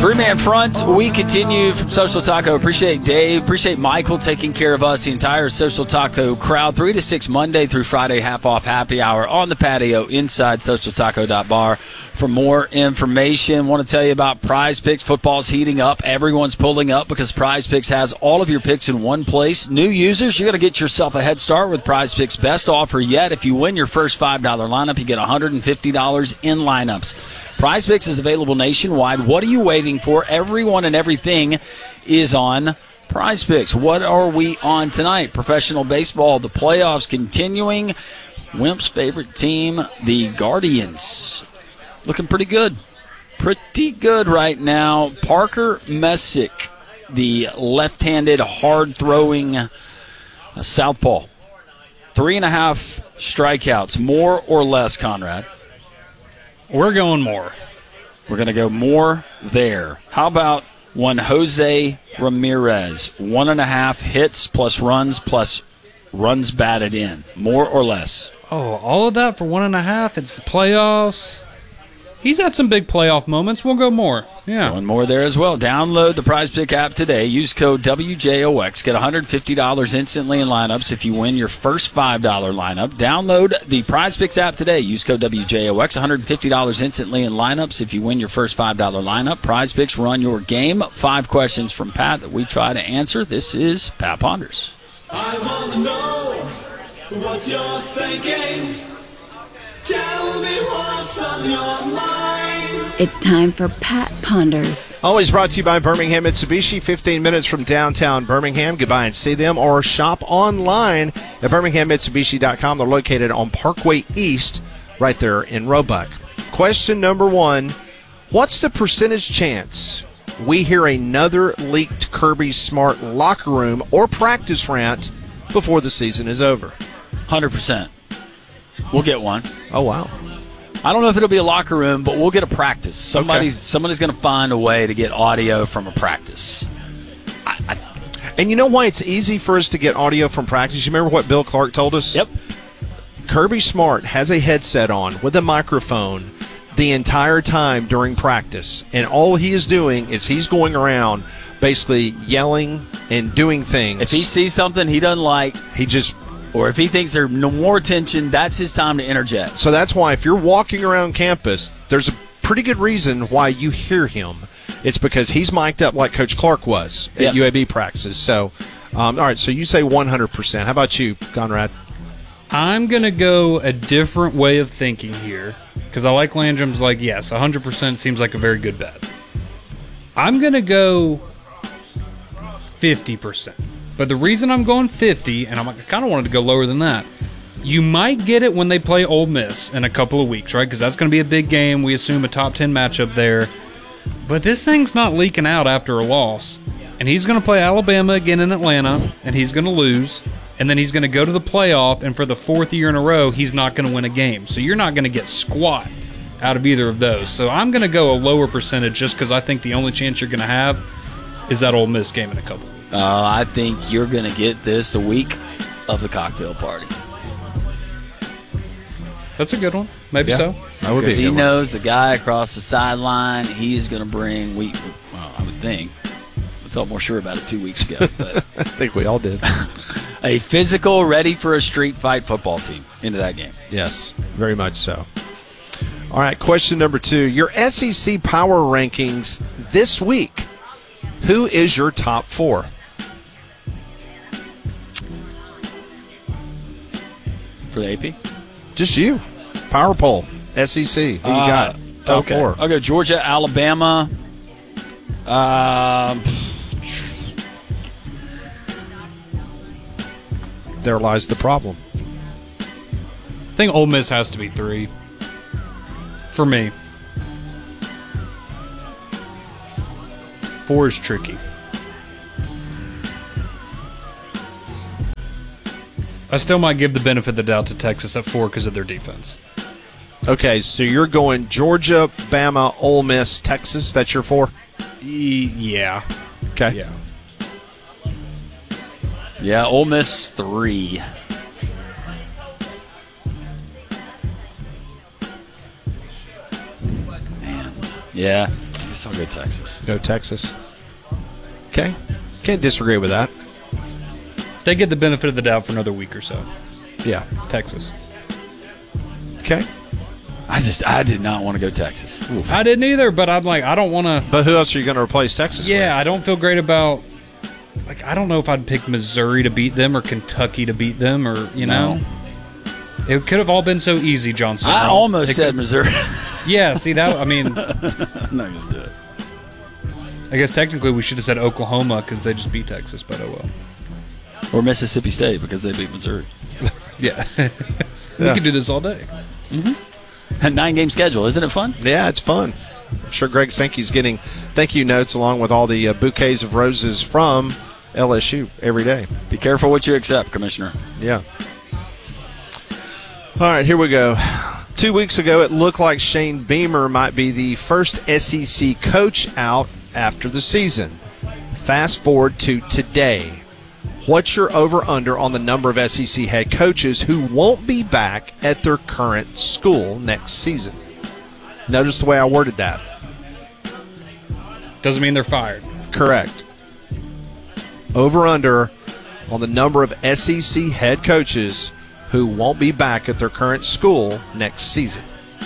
Three-man front, we continue from Social Taco. Appreciate Dave, appreciate Michael taking care of us, the entire Social Taco crowd. 3 to 6 Monday through Friday, half-off happy hour on the patio inside socialtaco.bar. For more information, want to tell you about Prize Picks. Football's heating up. Everyone's pulling up because Prize Picks has all of your picks in one place. New users, you're going to get yourself a head start with Prize Picks' best offer yet. If you win your first $5 lineup, you get $150 in lineups. Prize Picks is available nationwide. What are you waiting for? Everyone and everything is on Prize Picks. What are we on tonight? Professional baseball, the playoffs continuing. Wimp's favorite team, the Guardians. Looking pretty good. Pretty good right now. Parker Messick, the left-handed, hard-throwing southpaw. 3.5 strikeouts, more or less, Conrad? We're going more. We're going to go more there. How about one Jose Ramirez? 1.5 hits plus runs batted in. More or less? Oh, all of that for 1.5? It's the playoffs. He's had some big playoff moments. We'll go more. Yeah. One more there as well. Download the Prize Pick app today. Use code WJOX. Get $150 instantly in lineups if you win your first $5 lineup. Download the Prize Picks app today. Use code WJOX. $150 instantly in lineups if you win your first $5 lineup. Prize Picks, run your game. 5 questions from Pat that we try to answer. This is Pat Ponders. I want to know what you're thinking. Tell me what's on your mind. It's time for Pat Ponders. Always brought to you by Birmingham Mitsubishi, 15 minutes from downtown Birmingham. Go by and see them or shop online at birminghammitsubishi.com. They're located on Parkway East, right there in Roebuck. Question number 1, what's the percentage chance we hear another leaked Kirby Smart locker room or practice rant before the season is over? 100%. We'll get one. Oh, wow. I don't know if it'll be a locker room, but we'll get a practice. Somebody's going to find a way to get audio from a practice. And you know why it's easy for us to get audio from practice? You remember what Bill Clark told us? Yep. Kirby Smart has a headset on with a microphone the entire time during practice, and all he is doing is he's going around basically yelling and doing things. If he sees something he doesn't like, or if he thinks there's no more attention, that's his time to interject. So that's why if you're walking around campus, there's a pretty good reason why you hear him. It's because he's mic'd up like Coach Clark was at UAB practices. So, all right, so you say 100%. How about you, Conrad? I'm going to go a different way of thinking here because I like Landrum's yes, 100% seems like a very good bet. I'm going to go 50%. But the reason I'm going 50, and I kind of wanted to go lower than that, you might get it when they play Ole Miss in a couple of weeks, right? Because that's going to be a big game. We assume a top 10 matchup there. But this thing's not leaking out after a loss. And he's going to play Alabama again in Atlanta, and he's going to lose. And then he's going to go to the playoff, and for the 4th year in a row, he's not going to win a game. So you're not going to get squat out of either of those. So I'm going to go a lower percentage just because I think the only chance you're going to have is that Ole Miss game in a couple weeks. I think you're going to get this the week of the cocktail party. That's a good one. Maybe so. Because he knows the guy across the sideline, he is going to bring, I would think, I felt more sure about it 2 weeks ago. But I think we all did. A physical, ready for a street fight football team into that game. Yes, very much so. All right, question number 2. Your SEC power rankings this week. Who is your top 4? For the AP? Just you. Power poll. SEC. Who you got? Top 4. I'll go Georgia, Alabama. There lies the problem. I think Ole Miss has to be 3. For me. 4 is tricky. I still might give the benefit of the doubt to Texas at 4 because of their defense. Okay, so you're going Georgia, Bama, Ole Miss, Texas. That's your 4? Yeah. Okay. Yeah. Yeah, Ole Miss 3. Man. Yeah. guess I'll go Texas. Go Texas. Okay. Can't disagree with that. They get the benefit of the doubt for another week or so. Yeah. Texas. Okay. I did not want to go Texas. Oof. I didn't either, but I'm like, I don't want to. But who else are you going to replace Texas Yeah, I don't feel great about. Like, I don't know if I'd pick Missouri to beat them or Kentucky to beat them, or No. It could have all been so easy, Johnson. I almost said Missouri. Yeah, see that? I mean, I'm not going to do it. I guess technically we should have said Oklahoma because they just beat Texas, but oh well. Or Mississippi State because they beat Missouri. Yeah. We could do this all day. A 9-game schedule. Isn't it fun? Yeah, it's fun. I'm sure Greg Sankey's getting thank you notes along with all the bouquets of roses from LSU every day. Be careful what you accept, Commissioner. Yeah. All right, here we go. 2 weeks ago, it looked like Shane Beamer might be the first SEC coach out after the season. Fast forward to today. What's your over-under on the number of SEC head coaches who won't be back at their current school next season? Notice the way I worded that. Doesn't mean they're fired. Correct. Over-under on the number of SEC head coaches who won't be back at their current school next season.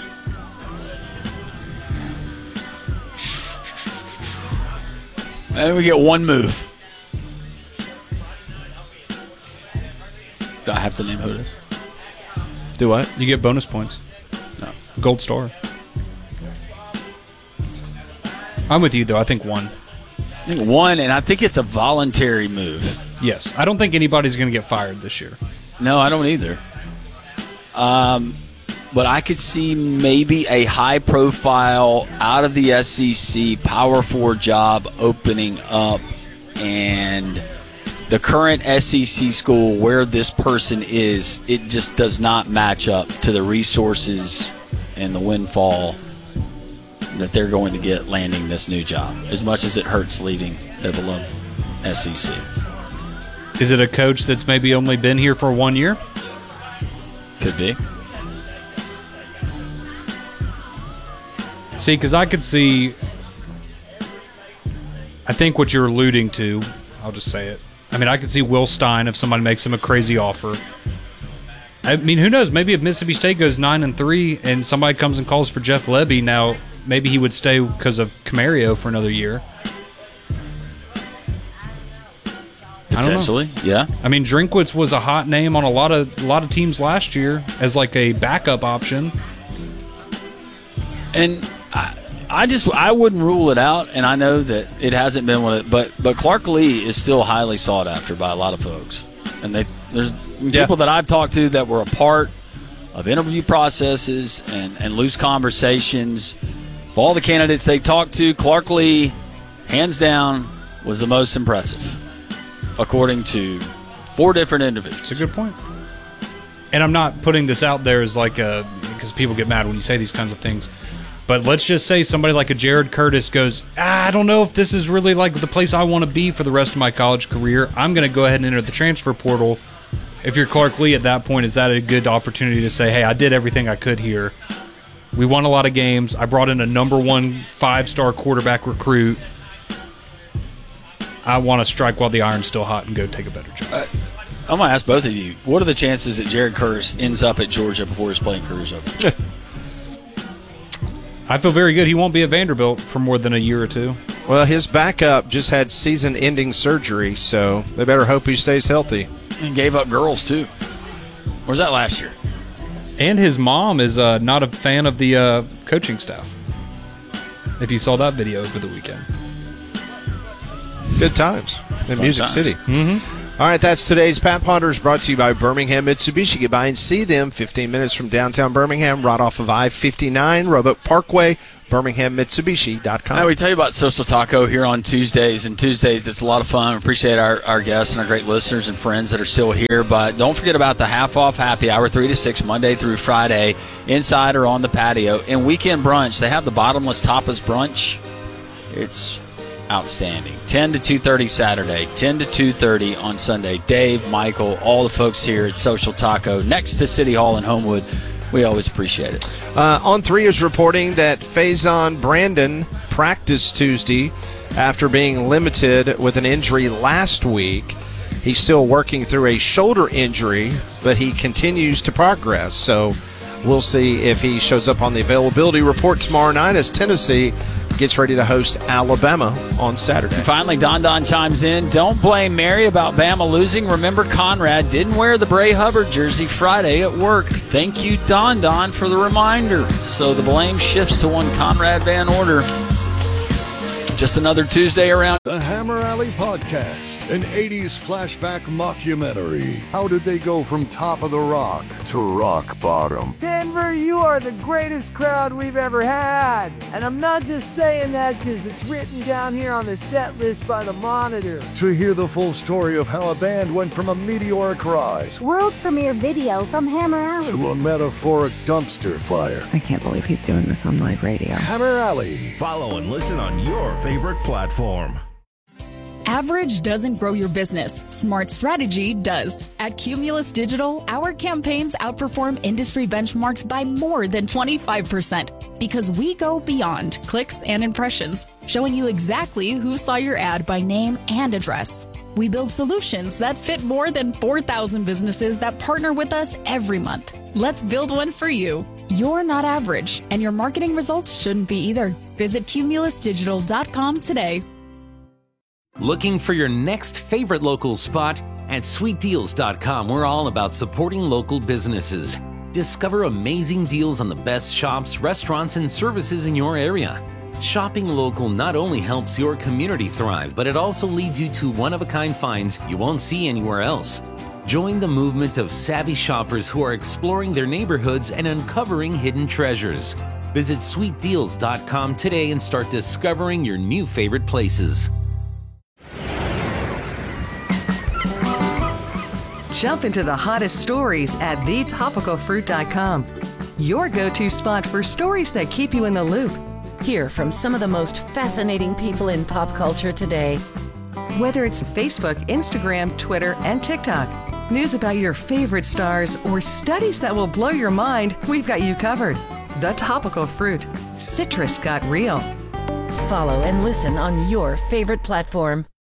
And we get one move. Do I have to name who it is? Do what? You get bonus points. No. Gold star. I'm with you, though. I think one. I think one, and I think it's a voluntary move. Yes. I don't think anybody's going to get fired this year. No, I don't either. But I could see maybe a high-profile, out of the SEC Power 4 job opening up, and the current SEC school where this person is, it just does not match up to the resources and the windfall that they're going to get landing this new job, as much as it hurts leaving their beloved SEC. Is it a coach that's maybe only been here for 1 year? Could be. See, because I could see, I think what you're alluding to, I'll just say it. I mean, I could see Will Stein if somebody makes him a crazy offer. I mean, who knows? Maybe if Mississippi State goes 9-3 and somebody comes and calls for Jeff Lebby, now maybe he would stay because of Camario for another year. Potentially, yeah. I mean, Drinkwitz was a hot name on a lot of teams last year as like a backup option. And I wouldn't rule it out, and I know that it hasn't been one of it, but Clark Lee is still highly sought after by a lot of folks. And there's people that I've talked to that were a part of interview processes and loose conversations. Of all the candidates they talked to, Clark Lee, hands down, was the most impressive, according to 4 different individuals. It's a good point. And I'm not putting this out there as like because people get mad when you say these kinds of things. But let's just say somebody like a Jared Curtis goes, I don't know if this is really like the place I want to be for the rest of my college career. I'm going to go ahead and enter the transfer portal. If you're Clark Lee at that point, is that a good opportunity to say, hey, I did everything I could here. We won a lot of games. I brought in a number 1 5-star quarterback recruit. I want to strike while the iron's still hot and go take a better job. I'm going to ask both of you, what are the chances that Jared Curtis ends up at Georgia before his playing career is over? I feel very good. He won't be at Vanderbilt for more than a year or 2. Well, his backup just had season-ending surgery, so they better hope he stays healthy. And gave up girls, too. Or was that last year? And his mom is not a fan of the coaching staff. If you saw that video over the weekend. Good times in Fun Music times. City. All right, that's today's Pat Ponders, brought to you by Birmingham Mitsubishi. Get by and see them 15 minutes from downtown Birmingham, right off of I-59, Roebuck Parkway, BirminghamMitsubishi.com. Now, we tell you about Social Taco here on Tuesdays, and Tuesdays it's a lot of fun. We appreciate our guests and our great listeners and friends that are still here, but don't forget about the half-off happy hour, 3 to 6, Monday through Friday, inside or on the patio. And weekend brunch, they have the bottomless tapas brunch. It's outstanding. 10 to 2:30 Saturday, 10 to 2:30 on Sunday. Dave, Michael, all the folks here at Social Taco next to City Hall in Homewood. We always appreciate it. On3 is reporting that Faison Brandon practiced Tuesday after being limited with an injury last week. He's still working through a shoulder injury, but he continues to progress. So we'll see if he shows up on the availability report tomorrow night as Tennessee gets ready to host Alabama on Saturday. Finally, Don chimes in. Don't blame Mary about Bama losing. Remember, Conrad didn't wear the Bray Hubbard jersey Friday at work. Thank you, Don, for the reminder. So the blame shifts to one Conrad Van Order. Just another Tuesday around. The Hammer Alley Podcast, an 80s flashback mockumentary. How did they go from top of the rock to rock bottom? Denver, you are the greatest crowd we've ever had. And I'm not just saying that because it's written down here on the set list by the Monitor. To hear the full story of how a band went from a meteoric rise world premiere video from Hammer Alley to a metaphoric dumpster fire. I can't believe he's doing this on live radio. Hammer Alley. Follow and listen on your favorite platform. Average doesn't grow your business. Smart strategy does. At Cumulus Digital, our campaigns outperform industry benchmarks by more than 25% because we go beyond clicks and impressions, showing you exactly who saw your ad by name and address. We build solutions that fit more than 4,000 businesses that partner with us every month. Let's build one for you. You're not average, and your marketing results shouldn't be either. Visit cumulusdigital.com today. Looking for your next favorite local spot? At sweetdeals.com, we're all about supporting local businesses. Discover amazing deals on the best shops, restaurants, and services in your area. Shopping local not only helps your community thrive, but it also leads you to one-of-a-kind finds you won't see anywhere else. Join the movement of savvy shoppers who are exploring their neighborhoods and uncovering hidden treasures. Visit sweetdeals.com today and start discovering your new favorite places. Jump into the hottest stories at thetopicalfruit.com. Your go-to spot for stories that keep you in the loop. Hear from some of the most fascinating people in pop culture today. Whether it's Facebook, Instagram, Twitter, and TikTok, news about your favorite stars, or studies that will blow your mind, we've got you covered. The Topical Fruit. Citrus got real. Follow and listen on your favorite platform.